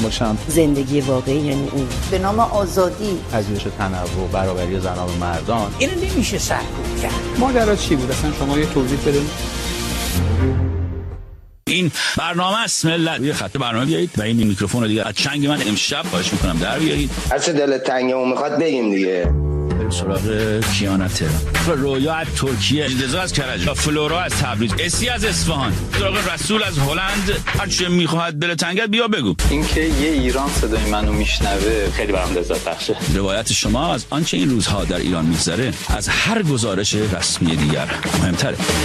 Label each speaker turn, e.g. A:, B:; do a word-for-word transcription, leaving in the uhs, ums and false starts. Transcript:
A: باشم.
B: زندگی واقعی یعنی این.
C: به نام آزادی،
A: پذیرش تنوع، برابری زنان و مردان.
D: اینو نمیشه سرکوب کرد.
A: ماجرا چی بود اصلا؟ شما یه توضیح بدید.
E: این برنامه است ملت. یه خط برنامه بیایید و این میکروفون رو دیگه از چنگ من امشب خواهش میکنم در بیارید.
F: هر چه دل تنگمون میخواد بگیم دیگه.
E: بریم سراغ کیانت رویا از ترکیه، رضا از کرج، فلورا از تبریز، اسی از اصفهان، سراغ رسول از هلند. هر چه میخواد دل تنگت بیا بگو.
G: اینکه یه ایران صدای منو میشنوه خیلی برام لذت بخشه.
E: روایت شما از آنچه این روزها در ایران میگذره از هر گزارش رسمی دیگر مهمتره.